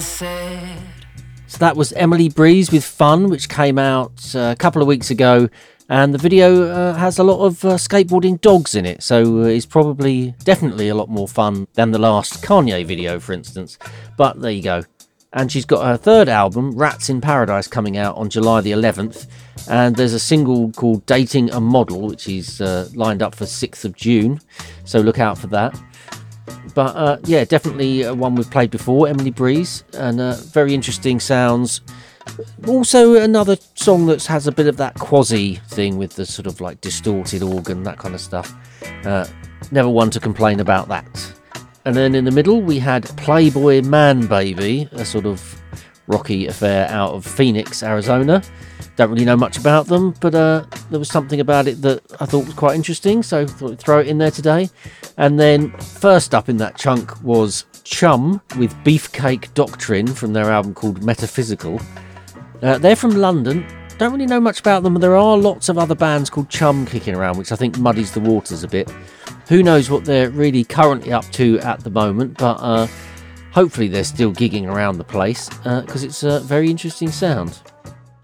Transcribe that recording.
said. So that was Emily Breeze with Fun, which came out a couple of weeks ago. And the video has a lot of skateboarding dogs in it, so it's definitely a lot more fun than the last Kanye video, for instance. But there you go. And she's got her third album, Rats in Paradise, coming out on July the 11th. And there's a single called Dating a Model, which is lined up for 6th of June. So look out for that. But yeah, definitely one we've played before, Emily Breeze, and very interesting sounds. Also another song that has a bit of that quasi thing with the sort of like distorted organ, that kind of stuff. Never one to complain about that. And then in the middle we had Playboy Man Baby, a sort of rocky affair out of Phoenix, Arizona. Don't really know much about them, but there was something about it that I thought was quite interesting, so I thought I'd throw it in there today. And then first up in that chunk was Chum with Beefcake Doctrine from their album called Metaphysical. They're from London. Don't really know much about them, but there are lots of other bands called Chum kicking around, which I think muddies the waters a bit. Who knows what they're really currently up to at the moment, but hopefully they're still gigging around the place, because it's a very interesting sound.